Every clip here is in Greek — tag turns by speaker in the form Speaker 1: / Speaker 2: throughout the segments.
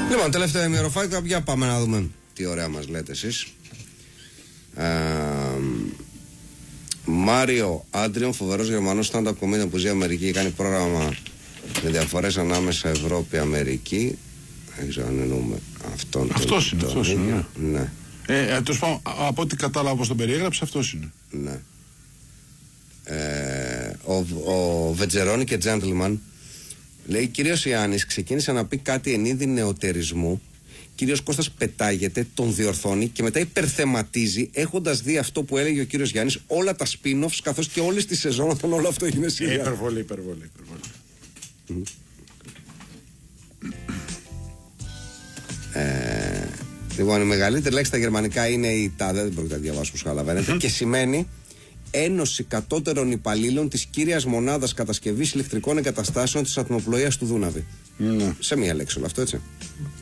Speaker 1: Λοιπόν, τελευταίο ημεροφάκι, για πάμε να δούμε τι ωραία μας λέτε εσείς. Μάριο Άντριον, φοβερός Γερμανός stand-up comedian που ζει Αμερική, κάνει πρόγραμμα με διαφορές ανάμεσα Ευρώπη-Αμερική. Δεν ξέρω αν εννοούμε αυτόν.
Speaker 2: Αυτός είναι,
Speaker 1: ναι.
Speaker 2: Από ό,τι κατάλαβα όπως τον περιέγραψε, αυτός είναι.
Speaker 1: Ναι. Ο Βετζερόνι και Gentleman λέει: κύριος Ιάννης ξεκίνησε να πει κάτι εν είδη νεοτερισμού. Κύριος Κώστας πετάγεται, τον διορθώνει και μετά υπερθεματίζει, έχοντας δει αυτό που έλεγε ο κύριος Γιάννης, όλα τα spin-offs καθώς και όλες τις σεζόν, όταν όλο αυτό έγινε σειρά.
Speaker 2: Υπερβολή.
Speaker 1: Λοιπόν, η μεγαλύτερη λέξη στα γερμανικά είναι η τάδε, δεν πρόκειται να διαβάσω όπως καταλαβαίνετε, και σημαίνει Ένωση Κατώτερων Υπαλλήλων της κύριας μονάδας κατασκευής ηλεκτρικών εγκαταστάσεων της ατμοπλοείας του Δούναβη. Σε μία λέξη όλο αυτό, έτσι.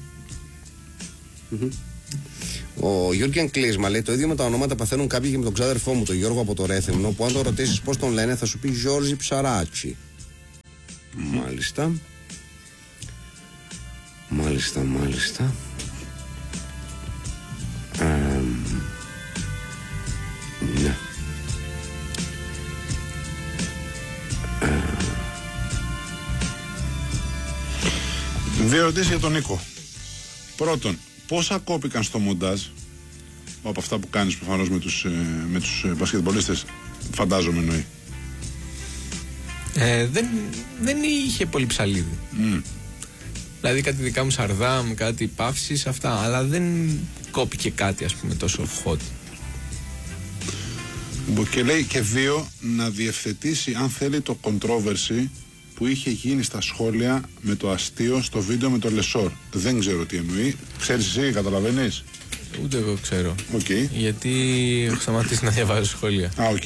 Speaker 1: Ο Γιούργεν Κλίσμα λέει: το ίδιο με τα ονόματα παθαίνουν κάποιοι και με τον ξάδερφό μου, τον Γιώργο από το Ρέθυμνο, που αν το ρωτήσεις πώς τον λένε θα σου πει Γιώργη Ψαράτσι. Μάλιστα. Ναι.
Speaker 2: Δύο ερωτήσεις για τον Νίκο. Πρώτον, πόσα κόπηκαν στο μοντάζ από αυτά που κάνεις προφανώς με τους μπασκετμπολίστες, φαντάζομαι εννοεί?
Speaker 3: Δεν είχε πολύ ψαλίδι. Δηλαδή κάτι δικά μου Σαρδάμ, κάτι παύσεις, αυτά, αλλά δεν κόπηκε κάτι ας πούμε τόσο hot.
Speaker 2: Και λέει και δύο, να διευθετήσει αν θέλει το controversy που είχε γίνει στα σχόλια με το αστείο στο βίντεο με το Λεσόρ. Δεν ξέρω τι εννοεί. Ξέρεις εσύ, καταλαβαίνεις?
Speaker 3: Ούτε εγώ ξέρω.
Speaker 2: Okay.
Speaker 3: Γιατί έχω σταματήσει να διαβάζω σχόλια.
Speaker 2: Οκ.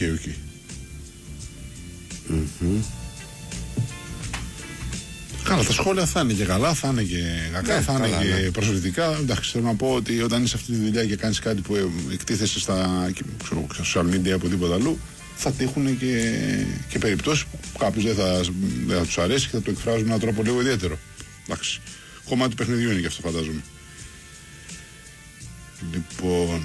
Speaker 2: Καλά, τα σχόλια θα είναι και καλά, θα είναι και κακά, θα είναι και προσωπικά. Εντάξει, θέλω να πω ότι όταν είσαι σε αυτή τη δουλειά και κάνεις κάτι που εκτίθεσαι στα social media από τίποτα αλλού, θα τύχουν και περιπτώσεις που κάποιος δεν θα τους αρέσει και θα το εκφράζουν με έναν τρόπο λίγο ιδιαίτερο. Εντάξει, κομμάτι του παιχνιδιού είναι και αυτό, φαντάζομαι. Λοιπόν,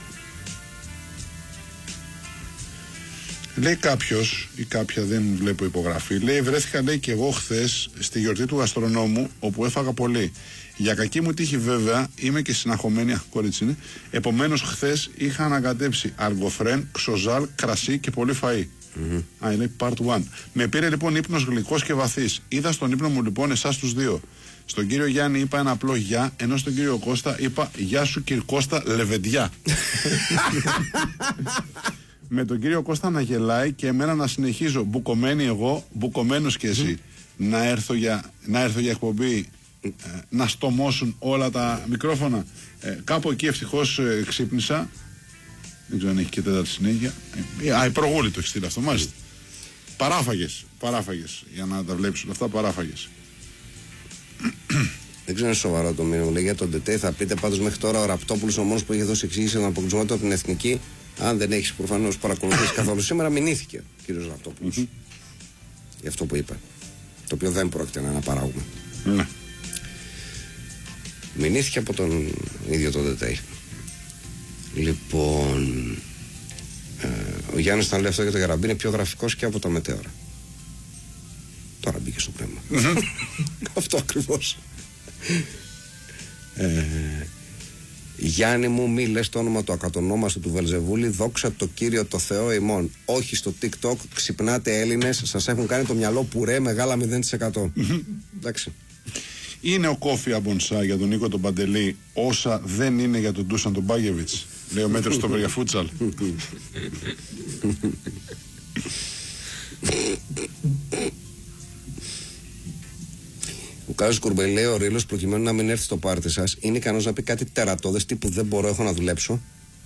Speaker 2: λέει κάποιος ή κάποια, δεν βλέπω υπογραφή, λέει: βρέθηκα, λέει, και εγώ χθες στη γιορτή του γαστρονόμου όπου έφαγα πολύ. Για κακή μου τύχη βέβαια είμαι και συναχωμένη, κορίτσι είναι. Επομένως χθες είχα ανακατέψει αργοφρέν, ξοζάλ, κρασί και πολύ φαΐ. Λέει part 1. Με πήρε λοιπόν ύπνος γλυκός και βαθύς. Είδα στον ύπνο μου λοιπόν εσάς τους δύο. Στον κύριο Γιάννη είπα ένα απλό γεια, ενώ στον κύριο Κώστα είπα γεια σου κύριε Κώστα, λεβεντιά. Με τον κύριο Κώστα να γελάει και εμένα να συνεχίζω μπουκωμένη εγώ, μπουκωμένος και εσύ. Να έρθω για εκπομπή, να στομώσουν όλα τα μικρόφωνα. Κάπου εκεί ευτυχώς ξύπνησα. Δεν ξέρω αν έχει και τέταρτη συνέχεια. Η προγούλη το έχει στείλει αυτό, μάλιστα. Παράφαγες. Για να τα βλέπεις όλα αυτά, παράφαγες.
Speaker 1: Δεν ξέρω αν είναι σοβαρό το μήνυμα. Λέει για τον ΤΕΤΕ, θα πείτε πάντως μέχρι τώρα ο Ραπτόπουλος ο μόνος που είχε δώσει εξήγηση για τον αποκλεισμό του από την Εθνική. Αν δεν έχεις προφανώς παρακολουθήσει καθόλου σήμερα, μηνύθηκε ο κύριος Ραπτόπουλος. Για αυτό που είπε. Το οποίο δεν πρόκειται να αναπαράγουμε. Μηνύθηκε από τον ίδιο τον ΤΕΤΕ. Λοιπόν, ο Γιάννης όταν λέει αυτό για το Γεραμπή είναι πιο γραφικός και από τα μετέωρα. Τώρα μπήκε στο πνεύμα. Αυτό ακριβώς. Γιάννη μου, μη λες το όνομα του ακατονόμαστου του Βελζεβούλη, δόξα το Κύριο το Θεό ημών. Όχι στο TikTok, ξυπνάτε Έλληνες, σας έχουν κάνει το μυαλό πουρέ μεγάλα 0%. Εντάξει.
Speaker 2: Είναι ο Κόφι Αμπονσά για τον Νίκο τον Παντελή όσα δεν είναι για τον Ντούσαν τον Μπάγεβιτς, λέει ο μέτρος στο για φούτσαλ. Ο Κάζος
Speaker 1: Κουρμπελή λέει: ο Ρήλος προκειμένου να μην έρθει στο πάρτι σας είναι ικανός να πει κάτι τερατώδες τύπου δεν μπορώ, έχω να δουλέψω.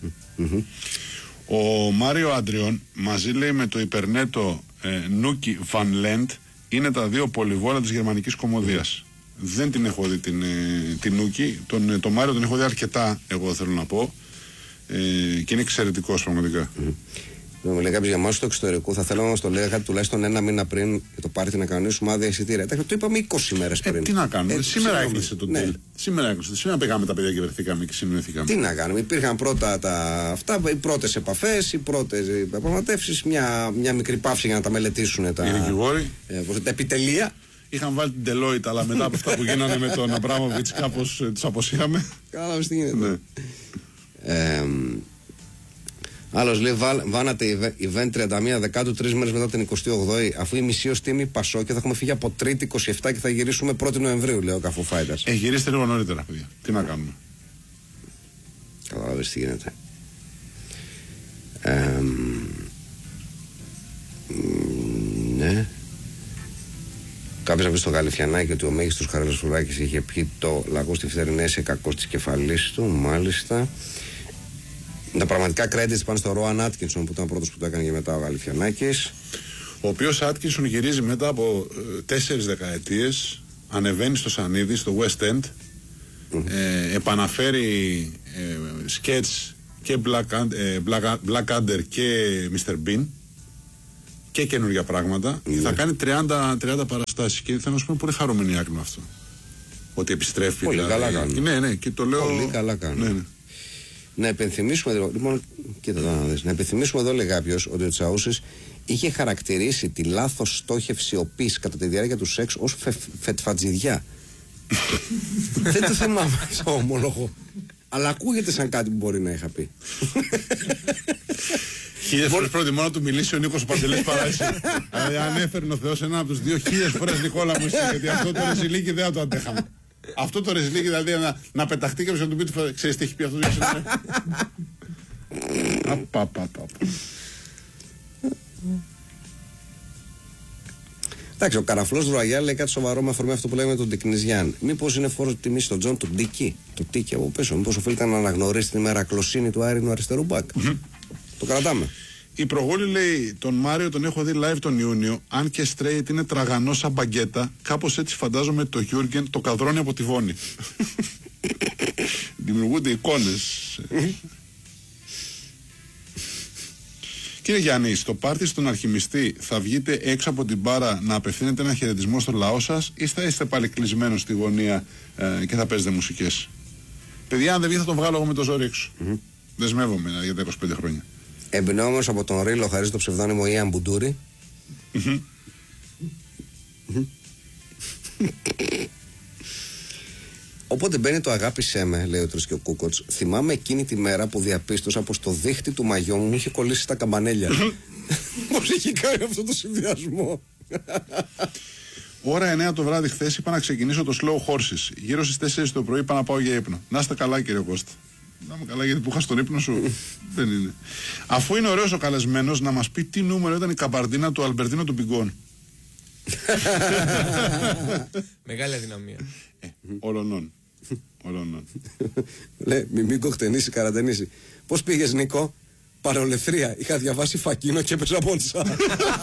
Speaker 2: Ο Μάριο Άντριον μαζί λέει με το υπερνέτο Νούκι Βαν Λέντ είναι τα δύο πολυβόλα της γερμανικής κομμωδίας. Δεν την έχω δει την Νούκι, τον Μάριο τον έχω δει αρκετά, εγώ θέλω να πω, και είναι εξαιρετικός πραγματικά.
Speaker 1: μου λέει κάποιο για εμά στο εξωτερικό, θα θέλαμε να μας το λέγατε τουλάχιστον ένα μήνα πριν για το πάρτι να κανονίσουμε άδεια εισιτήρια. Το είπαμε 20 μέρες πριν.
Speaker 2: Τι να κάνουμε. Σήμερα έκλεισε το τέλο. Σήμερα έκλεισε. Σήμερα πήγαμε τα παιδιά και βρεθήκαμε και συνοηθήκαμε.
Speaker 1: Τι να κάνουμε. Υπήρχαν πρώτα οι πρώτες επαφές, οι πρώτες διαπραγματεύσεις, μια μικρή παύση για να τα μελετήσουν τα επιτελεία.
Speaker 2: Είχαν βάλει την Deloitte, αλλά μετά από αυτά που γίνανε με τον Αμπράμοβιτς κάπως τους αποσύχαμε.
Speaker 1: Κατάλαβες τι γίνεται. Άλλος λέει, βάνατε event 31 Δεκάτου, 3 μέρες μετά την 28η, αφού η μισή ως τίμη Πασό και θα έχουμε φύγει από 3η 27 και θα γυρίσουμε 1η Νοεμβρίου, λέει ο Καφού Φάιτας.
Speaker 2: Γυρίστε λίγο νωρίτερα, παιδιά. Τι να κάνουμε.
Speaker 1: Κατάλαβες τι γίνεται. Ναι. Κάποιος να πει στο Γαλιφιανάκι ότι ο μέγιστος Χαραλασφουράκης είχε πιει το λαγό στη φτερινέ σε κακός της κεφαλής του, μάλιστα. Τα πραγματικά credits πάνε στο Ρόαν Άτκινσον που ήταν πρώτος που το έκανε και μετά ο Γαλιφιανάκης.
Speaker 2: Ο οποίος Άτκινσον γυρίζει μετά από 4 δεκαετίες, ανεβαίνει στο Σανίδι, στο West End, επαναφέρει σκέτς και Blackadder και Mr. Bean και καινούργια πράγματα. Θα κάνει 30 παραστάσεις και θέλω να σου πω πολύ χαρούμενη άκρη με αυτό. Ότι επιστρέφει.
Speaker 1: Πολύ καλά κάνουν.
Speaker 2: Ναι, και το λέω.
Speaker 1: Πολύ καλά κάνουν.
Speaker 2: Ναι.
Speaker 1: Να επενθυμίσουμε λοιπόν, κοίτα τώρα να δεις, να επενθυμίσουμε εδώ λέει κάποιος ότι ο Τσαούσης είχε χαρακτηρίσει τη λάθος στόχευση οπής κατά τη διάρκεια του σεξ ως φετφατζιδιά. Δεν το θυμάμαι αυτό ομολογώ. Αλλά ακούγεται σαν κάτι που μπορεί να είχα πει.
Speaker 2: 1000 φορές προτιμώ να του μιλήσει ο Νίκος Παντελής παρά εσύ. Αν έφερνε ο Θεός ένα από τους δύο, 1000 φορές Νικόλα μου εσύ, γιατί αυτό το ρεζιλίκι δεν θα το αντέχαμε. Αυτό το ρεζιλίκι δηλαδή να πεταχτεί και να του πει, ξέρεις τι έχει πει αυτό το ρεζιλίκι.
Speaker 1: Εντάξει, ο Καραφλός Ρουαγιάλ λέει κάτι σοβαρό με αφορμή αυτό που λέμε τον Τικνιζιάν. Μήπως είναι φόρος τιμή στον Τζον του Ντίκη, το Τίκη από πίσω. Μήπως οφείλεται να αναγνωρίσει την μερακλοσύνη του Άρινου αριστερού μπακ. Το κρατάμε.
Speaker 2: Η Προγόλη λέει: τον Μάριο τον έχω δει live τον Ιούνιο. Αν και straight είναι τραγανό σαν μπαγκέτα, κάπως έτσι φαντάζομαι το Γιούργεν το καδρόνι από τη Βόνη. Δημιουργούνται εικόνες. Κύριε Γιάννη, στο πάρτι στον Αρχιμιστή θα βγείτε έξω από την μπάρα να απευθύνετε ένα χαιρετισμό στο λαό σας ή θα είστε πάλι κλεισμένος στη γωνία και θα παίζετε μουσικές? Παιδιά, αν δεν βγει θα τον βγάλω εγώ με το ζόρι έξω. Δεσμεύομαι για τα 25 χρόνια.
Speaker 1: Εμπνέομενος από τον Ρίλο, χαρίζει το ψευδόνυμο Ιαν Μπουντούρη. Οπότε μπαίνει το αγάπησέ με, λέει ο Τρισκιοκούκοτς. Θυμάμαι εκείνη τη μέρα που διαπίστωσα πως το δίχτυ του μαγιό μου είχε κολλήσει στα καμπανέλια. Πώς έχει κάνει αυτό το συνδυασμό.
Speaker 2: Ώρα 9 το βράδυ χθες είπα να ξεκινήσω το slow horses. Γύρω στις 4 το πρωί είπα να πάω για ύπνο. Να είστε καλά, κύριε Κώστα. Να είμαι καλά, γιατί που είχα στον ύπνο σου. Δεν είναι. Αφού είναι ωραίος ο καλεσμένος, να μας πει τι νούμερο ήταν η καμπαρντίνα του Αλμπερτίνο του Πιγκόν.
Speaker 3: Μεγάλη αδυναμία.
Speaker 2: Ολονών.
Speaker 1: Λέει, Μιμίκο χτενήσει, καραντενήσει. Πώς πήγες, Νίκο? Παρολευθρία. Είχα διαβάσει Φακίνο και έπαιζα πόντσα.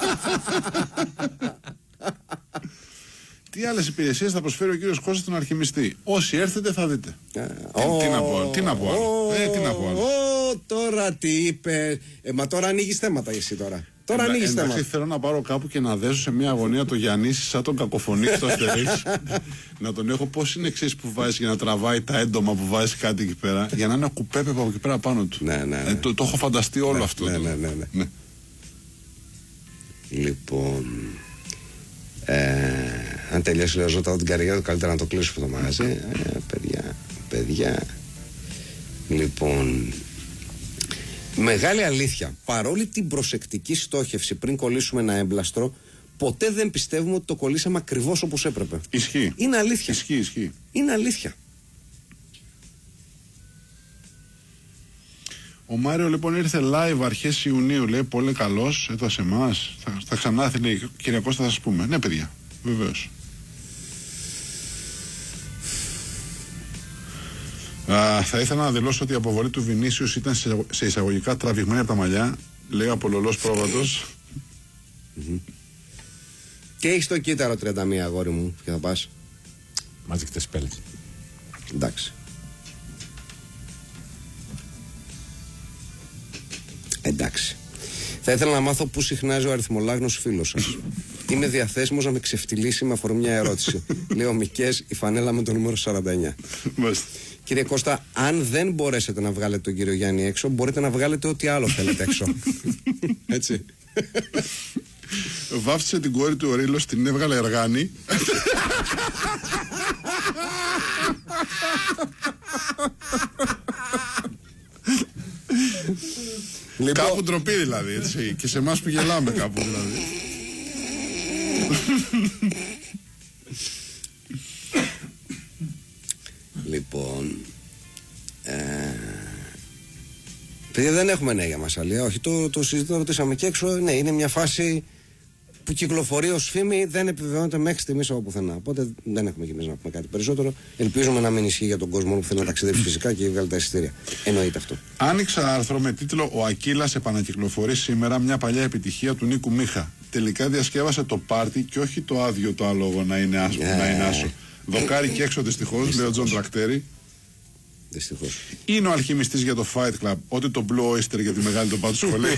Speaker 2: Τι άλλες υπηρεσίες θα προσφέρει ο κύριος Κώστας στον Αρχιμιστή? Όσοι έρθετε θα δείτε. Τι να πω άλλο.
Speaker 1: Τώρα τι είπε. Μα τώρα ανοίγεις θέματα εσύ τώρα. Τώρα ανοίγεις θέματα.
Speaker 2: Εντάξει, θέλω να πάρω κάπου και να δέσω σε μια αγωνία το Γιαννίση σαν τον Κακοφωνή στο Αστερίξ. Να τον έχω πώς είναι εξής που βάζει για να τραβάει τα έντομα που βάζει κάτι εκεί πέρα. Για να είναι ένα κουπέπε από εκεί πέρα πάνω του.
Speaker 1: Ναι.
Speaker 2: Το έχω φανταστεί όλο αυτό.
Speaker 1: Ναι. Λοιπόν. Αν τελειώσει ο Ζώτα την καριέρα του, καλύτερα να το κλείσουμε το μαγαζί. Παιδιά. Λοιπόν, μεγάλη αλήθεια. Παρόλη την προσεκτική στόχευση πριν κολλήσουμε ένα έμπλαστρο, ποτέ δεν πιστεύουμε ότι το κολλήσαμε ακριβώς όπως έπρεπε.
Speaker 2: Ισχύει.
Speaker 1: Είναι αλήθεια.
Speaker 2: Ισχύει.
Speaker 1: Είναι αλήθεια.
Speaker 2: Ο Μάριο λοιπόν ήρθε live αρχές Ιουνίου, λέει, πολύ καλός, εδώ σε εμάς. Θα ξανάρθει, λέει, κύριε Κώστα, θα σας πούμε. Ναι, παιδιά, βεβαίως. Θα ήθελα να δηλώσω ότι η αποβολή του Βινίσιους ήταν σε εισαγωγικά τραβηγμένη από τα μαλλιά, λέει ο Απολολός Πρόβατος.
Speaker 1: Και έχεις το κύτταρο 31, αγόρι μου, και θα πας.
Speaker 3: Magic the spell.
Speaker 1: Εντάξει. Θα ήθελα να μάθω πού συχνάζει ο αριθμολάγνος φίλος σας. Είμαι διαθέσιμος να με ξεφτυλίσει με αφορμή μια ερώτηση. Λέω Μικές, η φανέλα με το νούμερο 49. Κύριε Κώστα, αν δεν μπορέσετε να βγάλετε τον κύριο Γιάννη έξω, μπορείτε να βγάλετε ό,τι άλλο θέλετε έξω. Έτσι.
Speaker 2: Βάφτισε την κόρη του ο Ρήλος, την έβγαλε εργάνη. Λοιπόν, κάπου ντροπή δηλαδή, έτσι. Και σε εμάς που γελάμε κάπου δηλαδή.
Speaker 1: Λοιπόν, παιδιά, δεν έχουμε νέα για Μασσαλία. Όχι, το συζητώ, ρωτήσαμε και έξω. Ναι, είναι μια φάση που κυκλοφορεί ως φήμη, δεν επιβεβαιώνεται μέχρι στιγμής από πουθενά. Οπότε δεν έχουμε κι εμείς να πούμε κάτι περισσότερο. Ελπίζουμε να μην ισχύει για τον κόσμο που θέλει να ταξιδέψει φυσικά και βγάλει τα εισιτήρια. Εννοείται αυτό.
Speaker 2: Άνοιξα άρθρο με τίτλο «Ο Ακύλας επανακυκλοφορεί σήμερα μια παλιά επιτυχία του Νίκου Μίχα». Τελικά διασκεύασε το πάρτι και όχι το άδειο το άλογο να είναι άσο. Δοκάρι και έξω δυστυχώς, λέει ο Τζον Τρακτέρη.
Speaker 1: Δυστυχώς.
Speaker 2: Είναι ο αλχημιστής για το Fight Club, ότι το Blue Oyster για τη μεγάλη του πάντου σχολή.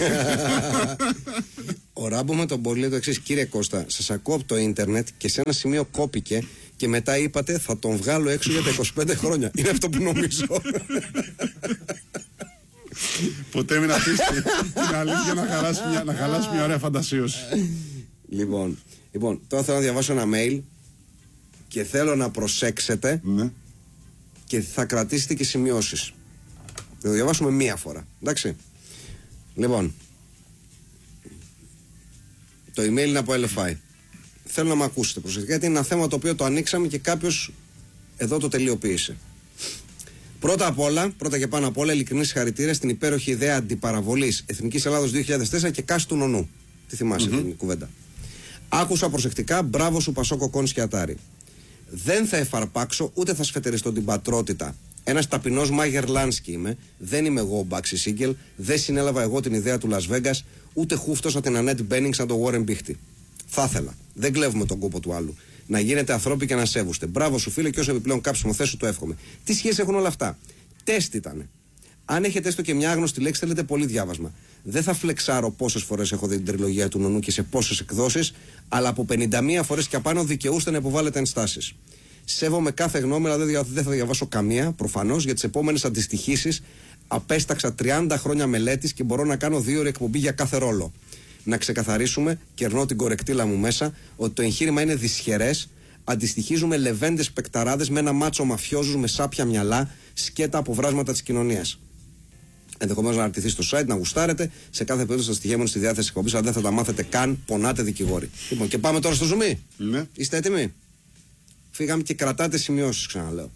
Speaker 1: Ο Ράμπο με τον Πολύ το εξής: Κύριε Κώστα, σας ακούω από το ίντερνετ και σε ένα σημείο κόπηκε και μετά είπατε θα τον βγάλω έξω για τα 25 χρόνια. Είναι αυτό που νομίζω.
Speaker 2: Ποτέ μην αφήσει την αλήθεια να χαλάσει μια ωραία φαντασίωση.
Speaker 1: Λοιπόν, τώρα θέλω να διαβάσω ένα mail και θέλω να προσέξετε.
Speaker 2: Ναι.
Speaker 1: Και θα κρατήσετε και σημειώσεις. Θα το διαβάσουμε μία φορά. Εντάξει. Λοιπόν, το email είναι από LFI. Θέλω να με ακούσετε προσεκτικά, γιατί είναι ένα θέμα το οποίο το ανοίξαμε και κάποιος εδώ το τελειοποίησε. Πρώτα και πάνω απ' όλα, ειλικρινή συγχαρητήρια στην υπέροχη ιδέα αντιπαραβολής Εθνικής Ελλάδος 2004 και Κάση του Νονού. Τι θυμάσαι την κουβέντα. Άκουσα προσεκτικά, μπράβο σου Πασόκο Κόνης και Ατάρη. Δεν θα εφαρπάξω ούτε θα σφετεριστώ την πατρότητα. Ένας ταπεινός Μάγερ Λάνσκι είμαι. Δεν είμαι εγώ ο Μπάξι Σίγκελ. Δεν συνέλαβα εγώ την ιδέα του Λας Βέγκας. Ούτε χούφτωσα την Ανέτ Μπένινγκ σαν τον Warren Μπίχτη. Θα ήθελα. Δεν κλέβουμε τον κόπο του άλλου. Να γίνετε ανθρώποι και να σέβουστε. Μπράβο σου φίλε, και όσο επιπλέον κάψιμο θέσου το εύχομαι. Τι σχέση έχουν όλα αυτά. Τεστ ήτανε. Αν έχετε έστω και μια άγνωστη λέξη, θέλετε πολύ διάβασμα. Δεν θα φλεξάρω πόσες φορές έχω δει την τριλογία του Νονού και σε πόσες εκδόσεις, αλλά από 51 φορές και απάνω δικαιούστε να υποβάλλετε ενστάσεις. Σέβομαι κάθε γνώμη, αλλά δεν θα διαβάσω καμία, προφανώς, για τις επόμενες αντιστοιχήσεις. Απέσταξα 30 χρόνια μελέτης και μπορώ να κάνω 2 ώρες εκπομπή για κάθε ρόλο. Να ξεκαθαρίσουμε, κερνώ την κορεκτήλα μου μέσα, ότι το εγχείρημα είναι δυσχερές. Αντιστοιχίζουμε λεβέντες πεκταράδες με ένα μάτσο μαφιόζους με σάπια μυαλά, σκέτα αποβράσματα της κοινωνίας. Ενδεχομένως να αναρτηθεί στο site, να γουστάρετε. Σε κάθε περίπτωση τα στοιχεία μου είναι στη διάθεση εκπομπής, αλλά δεν θα τα μάθετε καν. Πονάτε δικηγόροι. Λοιπόν, και πάμε τώρα στο ζουμί.
Speaker 2: Ναι.
Speaker 1: Είστε έτοιμοι? Φύγαμε και κρατάτε σημειώσεις, ξαναλέω.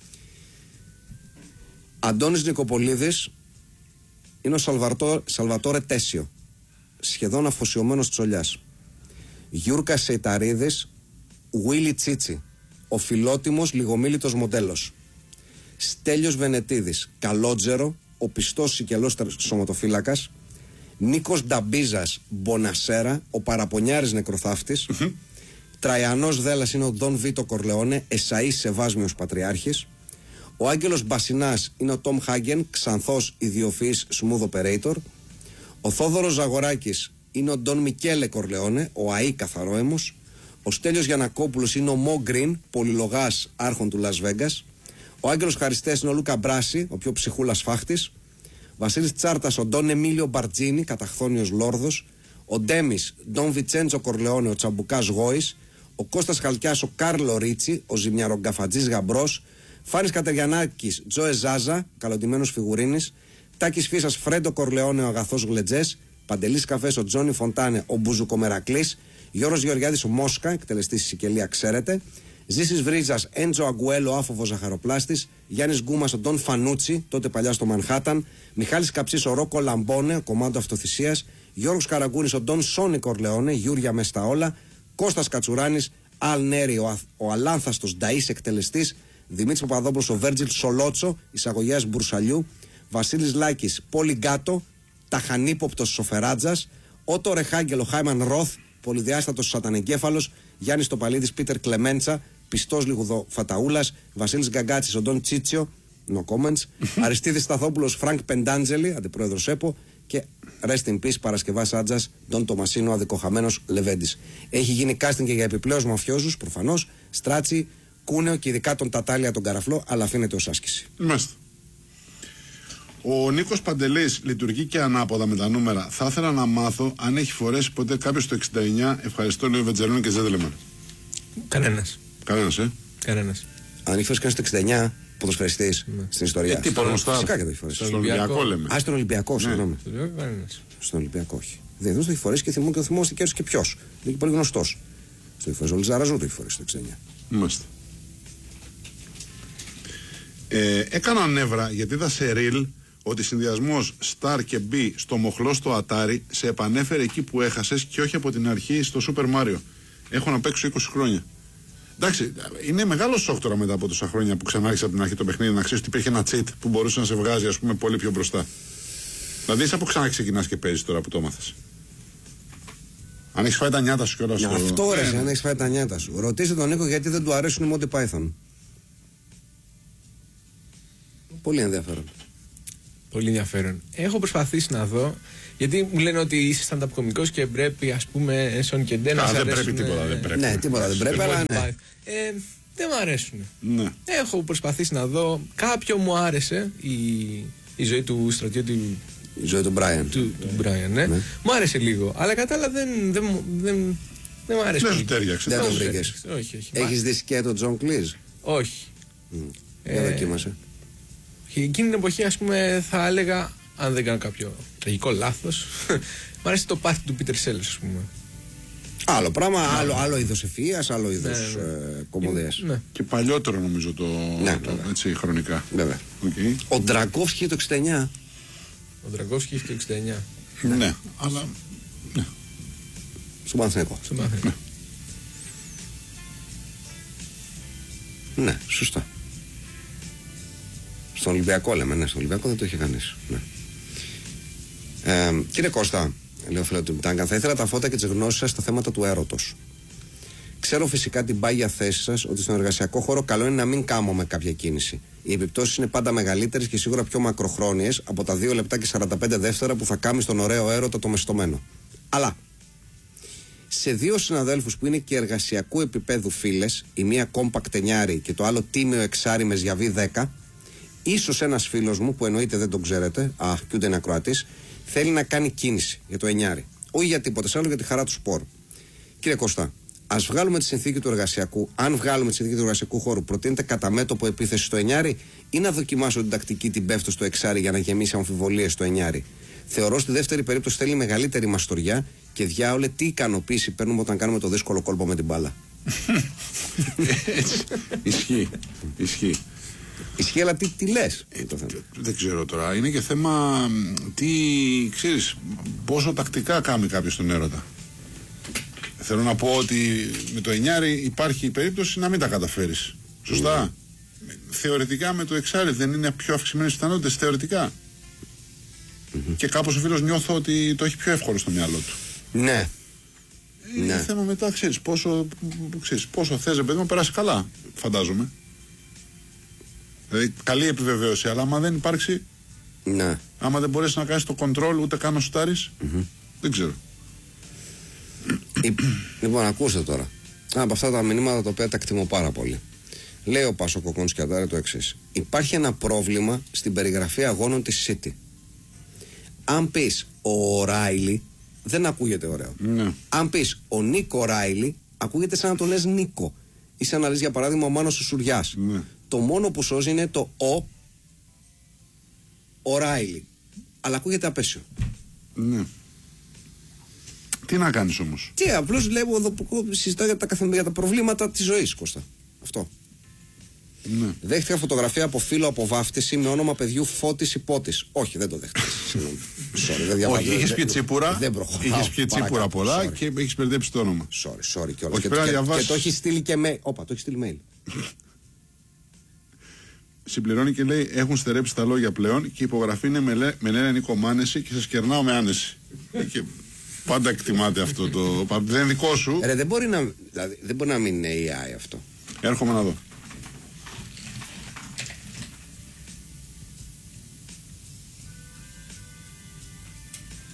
Speaker 1: Αντώνης Νικοπολίδης είναι ο Σαλβατόρε Τέσιο, σχεδόν αφοσιωμένος τσολιάς. Γιούρκα Σεϊταρίδης, Βίλι Τσίτσι, ο φιλότιμος λιγομίλητος μοντέλος. Στέλιος Βενετίδης, καλότζερο, ο πιστός σικελός σωματοφύλακας. Νίκος Νταμπίζας, Μπονασέρα, ο παραπονιάρης νεκροθάφτης. Τραϊανός Δέλλας είναι ο Δον Βίτο Κορλεόνε, Εσαΐς Σεβάσμιος Πατριάρχης. Ο Άγγελος Μπασινάς είναι ο Τόμ Χάγκεν, ξανθός ιδιοφυής smooth operator. Ο Θόδωρος Ζαγοράκης είναι ο Ντον Μικέλε Κορλεόνε, ο ΑΗ καθαρόαιμος. Ο Στέλιος Γιαννακόπουλος είναι ο Μο Γκριν, πολυλογάς άρχον του Λας Βέγκας. Ο Άγγελος Χαριστές είναι ο Λούκα Μπράση, ο πιο ψυχούλας φάχτης. Βασίλης Τσάρτας, ο Ντον Εμίλιο Μπαρτζίνη, καταχθόνιος λόρδος. Ο Ντέμις, Ντον Βιτσέντσο Κορλεόνε, ο Τσαμπουκάς Γόης. Ο Κώστας Χαλκιάς, ο Κάρλο Ρίτσι, ο Ζημιαρογκαφατζής Γαμπρός. Φάνης Κατεριανάκης, Τζόε Ζάζα, καλοντημένος φιγουρίνης. Τάκης Φίσας, Φρέντο Κορλεόνε, ο αγαθός Γλετζές. Παντελής Καφές, ο Τζόνι Φοντάνε, ο Μπουζουκομερακλής. Γιώργος Γεωργιάδης, ο Μόσκα, εκτελεστής στη Σικελία, ξέρετε. Ζήσης Βρίζας, Έντζο Αγκουέλο, άφοβος ζαχαροπλάστης. Γιάννης Γκούμας, ο Ντον Φανούτσι, τότε παλιά στο Μανχάταν. Μιχάλης Καψής, ο Ρόκο Λαμπόνε, κομμάντο αυτοθυσίας. Γιώργος Καραγκούνης, ο Ντον Σόνι Κορλεόνε, Γιούρια μες στα όλα. Κώστας Κατσουράνης, Αλ Νέρι, ο αλάνθαστος Νταΐς εκτελεστής. Δημήτρης Παπαδόπουλος, ο Βέρτζιλ Σολότσο, εισαγωγέας Μπουρσαλιού. Βασίλης Λάκης, Πολυγκάτο, ταχανύποπτος Σοφεράτζας. Ότο Ρεχάγγελο, Χάιμαν Ροθ, πολυδιάστατος Σατανεγκέφαλος. Γιάννης Τοπαλίδης, Πίτερ Κλεμέντσα, πιστός Λιγουδο Φαταούλας. Βασίλης Γκαγκάτσης, ο Ντον Τσίτσιο, no comments. Αριστίδης Σταθόπουλος, Φρανκ Πεντάντζελη, αντιπρόεδρος ΕΠΟ. Και Rest in peace, Παρασκευάς Άτζας, Ντον Τομασίνο, αδικοχαμένος Λεβέντης. Έχει γίνει casting και για επιπλέον μαφιόζους, προφανώς, Στράτσι, Κούνεο και ειδικά τον Τατάλια τον Καραφλό, αλλά αφήνεται ως άσκηση.
Speaker 2: Μάλιστα. Ο Νίκος Παντελής λειτουργεί και ανάποδα με τα νούμερα. Θα ήθελα να μάθω αν έχει φορέσει ποτέ κάποιος το 69. Ευχαριστώ, λέει ο Βετζερώνη και Ζέντελεμαν.
Speaker 3: Κανένας.
Speaker 2: Κανένας.
Speaker 1: Αν έχει φορέσει κανείς το 69, ποδοσφαιριστής στην ιστορία.
Speaker 2: Τι πορνοστάρ.
Speaker 1: Φυσικά και το έχει φορέσει.
Speaker 2: Στον Ολυμπιακό λέμε.
Speaker 1: Α, στον Ολυμπιακό, συγγνώμη. Στον Ολυμπιακό, όχι. Δεν το έχει φορέσει και θυμόμαστε και ποιος. Είναι και πολύ γνωστός. Στο έχει φορέσει ο Λιζαραζού, το έχει φορέσει το 69.
Speaker 2: Μάλιστα. Έκανα νεύρα γιατί είδα σε ριλ ότι συνδυασμός Star και B στο μοχλό στο Atari σε επανέφερε εκεί που έχασες και όχι από την αρχή στο Super Mario. Έχω να παίξω 20 χρόνια. Εντάξει, είναι μεγάλο σοκ τώρα μετά από τόσα χρόνια που ξανάρχισε από την αρχή το παιχνίδι να ξέρεις ότι υπήρχε ένα cheat που μπορούσε να σε βγάζει, ας πούμε, πολύ πιο μπροστά. Δηλαδή, είσαι από ξαναξεκινάς και παίζεις τώρα που το έμαθες. Αν έχεις φάει τα νιάτα σου κιόλας.
Speaker 1: Αυτό ρε, αν έχεις φάει τα νιάτα σου. Ρωτήστε τον Νίκο γιατί δεν του αρέσουν οι Monty Python. Πολύ ενδιαφέρον.
Speaker 3: Πολύ ενδιαφέρον. Έχω προσπαθήσει να δω, γιατί μου λένε ότι είσαι stand-up κωμικός και πρέπει, ας πούμε, Σον και Ντέ να
Speaker 2: δεν πρέπει τίποτα, δεν πρέπει.
Speaker 1: Ναι, τίποτα δεν πρέπει, αλλά ναι.
Speaker 3: Δεν μου αρέσουν.
Speaker 2: Ναι.
Speaker 3: Έχω προσπαθήσει να δω. Κάποιο μου άρεσε η ζωή του στρατιώτη.
Speaker 1: Η ζωή του Brian.
Speaker 3: Του Brian, ναι. Μου άρεσε λίγο. Αλλά κατά άλλα δεν μου άρεσε.
Speaker 2: Δεν σου τέριαξε.
Speaker 1: Δεν τον βρήκες.
Speaker 3: Όχι.
Speaker 1: Έχεις δει σκέτο τον Τζον Κλίζ?
Speaker 3: Όχι.
Speaker 1: Δεν δοκίμασε.
Speaker 3: Εκείνη την εποχή, ας πούμε, θα έλεγα, αν δεν κάνω κάποιο τραγικό λάθος, μου άρεσε το πάθη του Πίτερ Σέλες, ας πούμε.
Speaker 1: Άλλο πράγμα, άλλο είδος ευφυΐας, άλλο είδος κομμωδίας.
Speaker 3: Ναι.
Speaker 2: Και παλιότερο νομίζω έτσι χρονικά.
Speaker 1: Βέβαια.
Speaker 2: Okay.
Speaker 1: Ο Ντρακόφσκι το 69.
Speaker 3: Ο Ντρακόφσκι έχει το 69.
Speaker 2: Ναι, αλλά. Ναι.
Speaker 1: Στον Παναθηναϊκό. Ναι, σωστά. Στον Ολυμπιακό λέμε, ναι, στον Ολυμπιακό δεν το είχε κανείς. Ναι. Κύριε Κώστα, λέει ο φίλος του Μπιτάγκα, θα ήθελα τα φώτα και τις γνώσεις σας στα θέματα του έρωτος. Ξέρω φυσικά την πάγια θέση σας ότι στον εργασιακό χώρο καλό είναι να μην κάμουμε κάποια κίνηση. Οι επιπτώσεις είναι πάντα μεγαλύτερες και σίγουρα πιο μακροχρόνιες από τα 2 λεπτά και 45 δεύτερα που θα κάμει στον ωραίο έρωτα το μεστομένο. Αλλά σε 2 συναδέλφους που είναι και εργασιακού επίπεδου φίλες, η μία κόμπακτ εννιάρη και το άλλο τίμιο εξάρι με ζιαβί 10, ίσως ένας φίλος μου που εννοείται δεν τον ξέρετε, και ούτε είναι ακροατής, θέλει να κάνει κίνηση για το εννιάρι. Όχι για τίποτε άλλο, για τη χαρά του σπορ. Κύριε Κώστα, ας βγάλουμε τη συνθήκη του εργασιακού. Αν βγάλουμε τη συνθήκη του εργασιακού χώρου, προτείνετε κατά μέτωπο επίθεση στο εννιάρι ή να δοκιμάσω την τακτική την πέφτω στο εξάρι για να γεμίσει αμφιβολίες στο εννιάρι? Θεωρώ στη δεύτερη περίπτωση θέλει μεγαλύτερη μαστοριά και διάολε τι ικανοποίηση παίρνουμε όταν κάνουμε το δύσκολο κόλπο με την μπάλα.
Speaker 2: Ισχύει.
Speaker 1: Ισχύει, αλλά τι λες?
Speaker 2: Δεν ξέρω τώρα. Είναι και θέμα ξέρεις, πόσο τακτικά κάνει κάποιος τον έρωτα. Θέλω να πω ότι με το εννιάρι υπάρχει η περίπτωση να μην τα καταφέρεις. Σωστά. Θεωρητικά με το εξάρι δεν είναι πιο αυξημένες πιθανότητες, θεωρητικά. Και κάπως ο φίλος νιώθω ότι το έχει πιο εύκολο στο μυαλό του.
Speaker 1: Ναι.
Speaker 2: Είναι θέμα μετά, ξέρεις, πόσο θες, παιδί μου, να περάσει καλά, φαντάζομαι. Δηλαδή, καλή επιβεβαίωση, αλλά άμα δεν υπάρξει.
Speaker 1: Ναι.
Speaker 2: Άμα δεν μπορέσει να κάνεις το control, ούτε καν να σουτάρεις, δεν ξέρω.
Speaker 1: Λοιπόν, ακούστε τώρα. Από αυτά τα μηνύματα τα οποία τα εκτιμώ πάρα πολύ. Λέει ο Πάσο Κοκκόνης Κιατάρη το εξής: υπάρχει ένα πρόβλημα στην περιγραφή αγώνων της City. Αν πεις ο Ράιλι, δεν ακούγεται ωραίο.
Speaker 2: Ναι.
Speaker 1: Αν πεις ο Νίκο Ράιλι, ακούγεται σαν να το λες Νίκο. Ή σαν να λες για παράδειγμα ο Μάνος ο Σουριάς.
Speaker 2: Ναι.
Speaker 1: Το μόνο που σώζει είναι το ο Ράιλι. Αλλά ακούγεται απέσιο.
Speaker 2: Ναι. Τι να κάνεις όμως?
Speaker 1: Τι, απλώς βλέπω εδώ που συζητάω για τα προβλήματα της ζωής, Κώστα. Αυτό.
Speaker 2: Ναι.
Speaker 1: Δέχτηκα φωτογραφία από φίλο από βάφτιση με όνομα παιδιού Φώτης Υπότης. Όχι, δεν το δέχτηκα. Συγγνώμη.
Speaker 2: Όχι, είχες πει τσίπουρα.
Speaker 1: Δεν προχωράω.
Speaker 2: Είχες πει τσίπουρα πολλά και έχεις μπερδέψει το όνομα.
Speaker 1: Sorry κιόλας.
Speaker 2: Όχι,
Speaker 1: και το έχει στείλει και mail. Όπα, το έχει στείλει mail.
Speaker 2: Συμπληρώνει και λέει: έχουν στερέψει τα λόγια πλέον και η υπογραφή είναι με λένε Νίκο Μάνεση και σας κερνάω με άνεση. Και πάντα εκτιμάται αυτό το. Δεν είναι δικό σου.
Speaker 1: Δεν μπορεί να μην είναι AI αυτό.
Speaker 2: Έρχομαι να δω.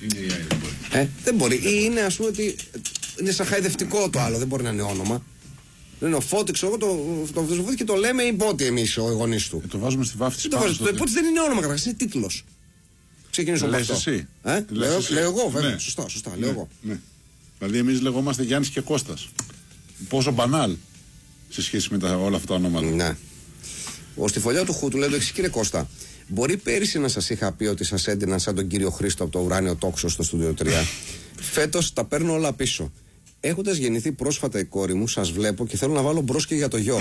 Speaker 2: Είναι η άλλη, δεν μπορεί.
Speaker 1: Δεν μπορεί. Ή είναι, ας πούμε, ότι είναι σαν χαϊδευτικό το άλλο, δεν μπορεί να είναι όνομα. Δεν είναι ο Φώτης, εγώ το Φώτης και το λέμε υπότι εμείς, οι γονείς του.
Speaker 2: Το βάζουμε στη βάφτιση.
Speaker 1: Το υπότι δεν είναι όνομα καταρχάς, είναι τίτλος. Ξεκινήσω με αυτό.
Speaker 2: Εσύ.
Speaker 1: Λέω εγώ, βέβαια.
Speaker 2: Ναι.
Speaker 1: Σωστά, λέω εγώ.
Speaker 2: Ναι. Δηλαδή, εμείς λεγόμαστε Γιάννης και Κώστας. Πόσο μπανάλ σε σχέση με όλα αυτά τα ονόματα.
Speaker 1: Ναι. Ο στη φωλιά του Χούτου λέει το εξής: κύριε Κώστα, μπορεί πέρυσι να σας είχα πει ότι σας έντυνα σαν τον κύριο Χρήστο από το ουράνιο τόξο στο Στούντιο 3. Φέτος τα παίρνω όλα πίσω. Έχοντας γεννηθεί πρόσφατα η κόρη μου, σας βλέπω και θέλω να βάλω μπρος και για το γιο.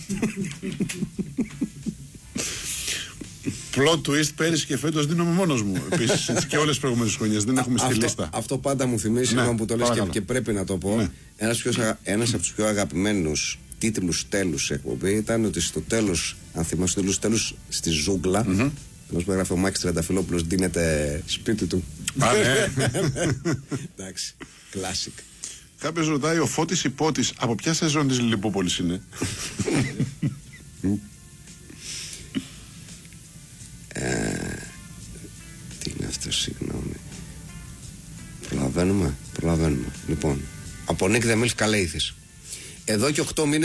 Speaker 2: Plot twist, πέρυσι και φέτος δίνομαι μόνος μου. Επίσης, έτσι και όλες τις προηγούμενες χρονιές. Δεν έχουμε στη λίστα.
Speaker 1: Αυτό πάντα μου θυμίζει,
Speaker 2: Ναι,
Speaker 1: που το λες και πρέπει να το πω.
Speaker 2: Ναι.
Speaker 1: Ένας από τους πιο αγαπημένους τίτλους τέλους εκπομπή ήταν ότι στο τέλος, αν θυμάσαι το τέλος στη ζούγκλα, ενός που έγραφε ο Μάκης Τρενταφυλόπουλος, δίνεται σπίτι του. Εντάξει, κλάσικ.
Speaker 2: Κάποιος ρωτάει, ο Φώτης Υπότης από ποια σεζόν της Λιππούπολης είναι?
Speaker 1: Τι είναι αυτό, συγγνώμη. Προλαβαίνουμε. Λοιπόν, από Νίκ Δεμίλς Καλέηθης. Εδώ και 8 μήνες